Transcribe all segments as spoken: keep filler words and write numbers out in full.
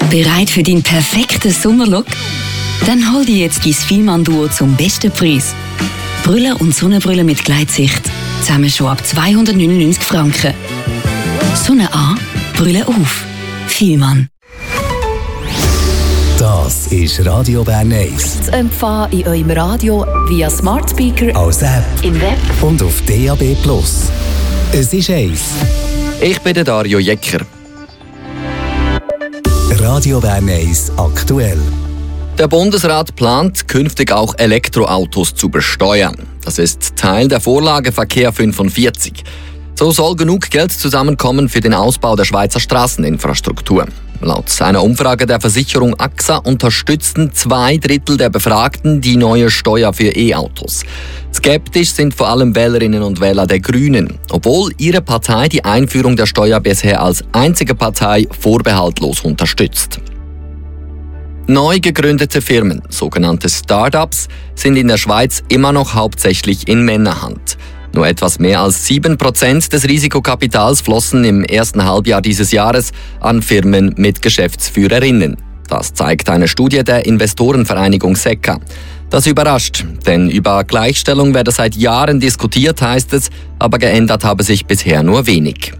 Bereit für deinen perfekten Sommerlook? Dann hol dir jetzt dein Fielmann-Duo zum besten Preis. Brille und Sonnenbrille mit Gleitsicht. Zusammen schon ab zweihundertneunundneunzig Franken. Sonne an, Brille auf. Fielmann. Das ist Radio Bern eins. Zu empfangen in eurem Radio via Smart Speaker, als App, im Web und auf D A B Plus. Es ist eins. Ich bin der Dario Jecker. Radio Bern eins aktuell. Der Bundesrat plant, künftig auch Elektroautos zu besteuern. Das ist Teil der Vorlage Verkehr fünfundvierzig. So soll genug Geld zusammenkommen für den Ausbau der Schweizer Straßeninfrastruktur. Laut einer Umfrage der Versicherung A X A unterstützen zwei Drittel der Befragten die neue Steuer für E-Autos. Skeptisch sind vor allem Wählerinnen und Wähler der Grünen, obwohl ihre Partei die Einführung der Steuer bisher als einzige Partei vorbehaltlos unterstützt. Neu gegründete Firmen, sogenannte Start-ups, sind in der Schweiz immer noch hauptsächlich in Männerhand. Nur etwas mehr als sieben Prozent des Risikokapitals flossen im ersten Halbjahr dieses Jahres an Firmen mit Geschäftsführerinnen. Das zeigt eine Studie der Investorenvereinigung S E C A. Das überrascht, denn über Gleichstellung werde seit Jahren diskutiert, heißt es, aber geändert habe sich bisher nur wenig.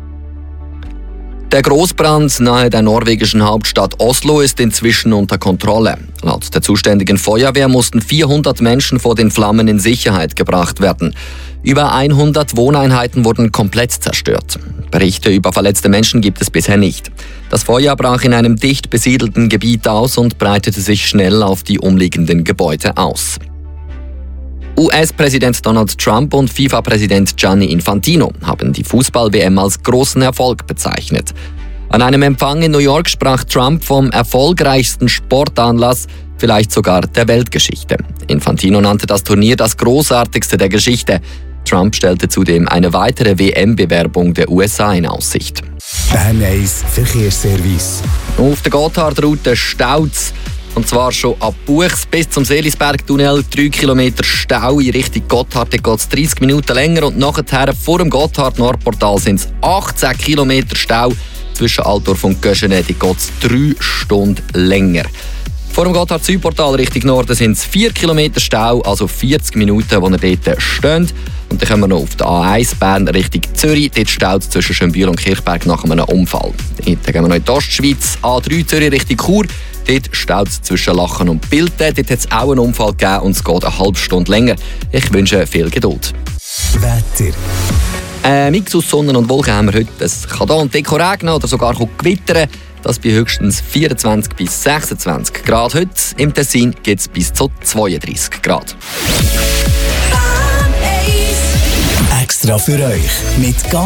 Der Großbrand nahe der norwegischen Hauptstadt Oslo ist inzwischen unter Kontrolle. Laut der zuständigen Feuerwehr mussten vierhundert Menschen vor den Flammen in Sicherheit gebracht werden. Über hundert Wohneinheiten wurden komplett zerstört. Berichte über verletzte Menschen gibt es bisher nicht. Das Feuer brach in einem dicht besiedelten Gebiet aus und breitete sich schnell auf die umliegenden Gebäude aus. U S-Präsident Donald Trump und FIFA-Präsident Gianni Infantino haben die Fußball-W M als großen Erfolg bezeichnet. An einem Empfang in New York sprach Trump vom erfolgreichsten Sportanlass, vielleicht sogar der Weltgeschichte. Infantino nannte das Turnier das großartigste der Geschichte. Trump stellte zudem eine weitere W M-Bewerbung der U S A in Aussicht. Bern eins Verkehrsservice. Auf der Gotthardroute staut's. Und zwar schon ab Buchs bis zum Seelisbergtunnel. drei Kilometer Stau in Richtung Gotthard. Da geht es dreißig Minuten länger. Und nachher vor dem Gotthard-Nordportal sind es achtzehn Kilometer Stau. Zwischen Altdorf und Göschene geht es drei Stunden länger. Vor dem Gotthard-Südportal Richtung Norden sind es vier Kilometer Stau, also vierzig Minuten, wo ihr dort steht. Und dann kommen wir noch auf der A eins Bern Richtung Zürich. Dort staut es zwischen Schönbühl und Kirchberg nach einem Unfall. Dann gehen wir noch in die Ostschweiz. A drei Zürich Richtung Chur. Dort staut es zwischen Lachen und Bilten. Dort hat es auch einen Unfall gegeben und es geht eine halbe Stunde länger. Ich wünsche viel Geduld. Wetter. Ein Mix aus Sonne und Wolken haben wir heute. Es kann hier und dort regnen oder sogar gewittern. Das bei höchstens vierundzwanzig bis sechsundzwanzig Grad. Heute im Tessin geht es bis zu zweiunddreißig Grad. Extra für euch mit